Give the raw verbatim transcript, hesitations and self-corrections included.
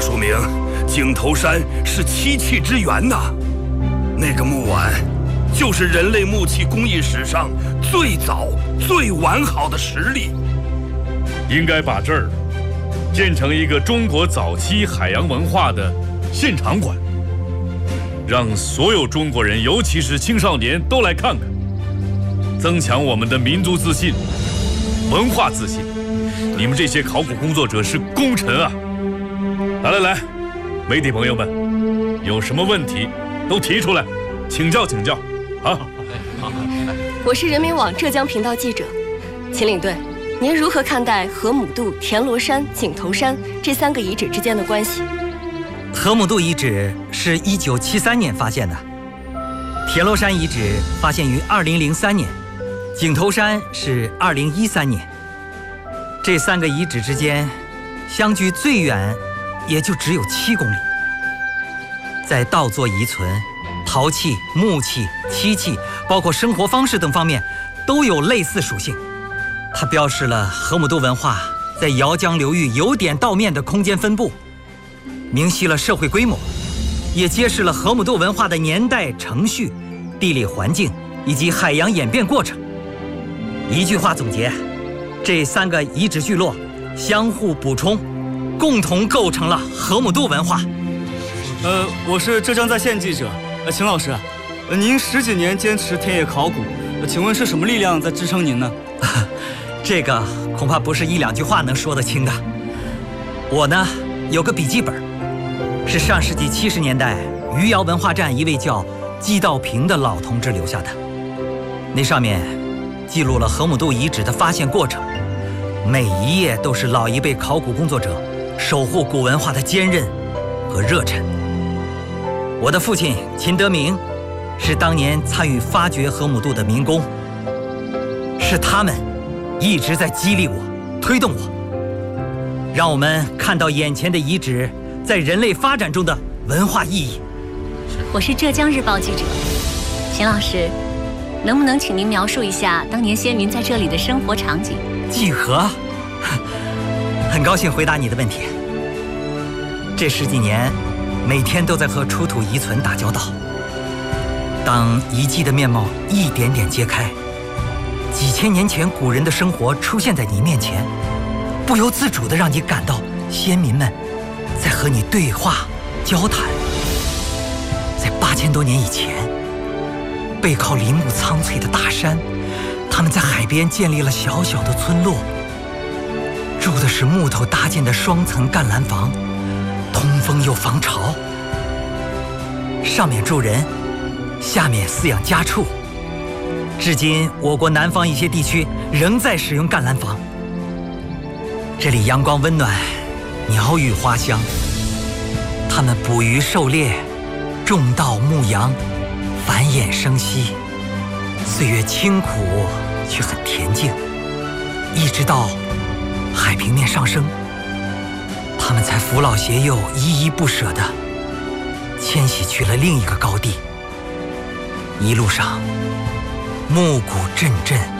这说明井头山是漆器之源呐。那个木碗，就是人类木器工艺史上最早、最完好的实例。 应该把这儿建成一个中国早期海洋文化的现场馆，让所有中国人，尤其是青少年都来看看，增强我们的民族自信、文化自信。你们这些考古工作者是功臣啊！来来来，媒体朋友们，有什么问题都提出来，请教请教啊！ 我是人民网浙江频道记者，秦领队，您如何看待河姆渡、田螺山、井头山这三个遗址之间的关系？ 河姆渡遗址是一九七三年发现的，田螺山遗址发现于二零零三年，井头山是二零一三年。这三个遗址之间相距最远也就只有七公里。在稻作遗存、陶器、木器、漆器，包括生活方式等方面都有类似属性。它标示了河姆渡文化在姚江流域由点到面的空间分布，明晰了社会规模，也揭示了河姆渡文化的年代、程序、地理环境以及海洋演变过程。一句话总结，这三个遗址聚落相互补充，共同构成了河姆渡文化。 呃，我是浙江在线记者，呃，秦老师，呃，您十几年坚持田野考古，呃，请问是什么力量在支撑您呢？ 这个恐怕不是一两句话能说得清的。我呢，有个笔记本，是上世纪七十年代余姚文化站一位叫季道平的老同志留下的，那上面记录了河姆渡遗址的发现过程，每一页都是老一辈考古工作者守护古文化的坚韧和热忱。我的父亲秦德明是当年参与发掘河姆渡的民工，是他们一直在激励我、推动我，让我们看到眼前的遗址在人类发展中的文化意义。 我是浙江日报记者，秦老师，能不能请您描述一下当年先民在这里的生活场景？ 济河，很高兴回答你的问题。这十几年，每天都在和出土遗存打交道。当遗迹的面貌一点点揭开，几千年前古人的生活出现在你面前，不由自主地让你感到先民们在和你对话、交谈。在八千多年以前，背靠林木苍翠的大山，他们在海边建立了小小的村落，住的是木头搭建的双层干栏房，通风又防潮。上面住人，下面饲养家畜。至今，我国南方一些地区仍在使用干栏房。这里阳光温暖，鸟语花香。他们捕鱼狩猎，种稻牧羊，繁衍生息。岁月清苦却很恬静，一直到海平面上升，他们才扶老携幼，依依不舍地迁徙去了另一个高地。一路上，暮鼓阵阵，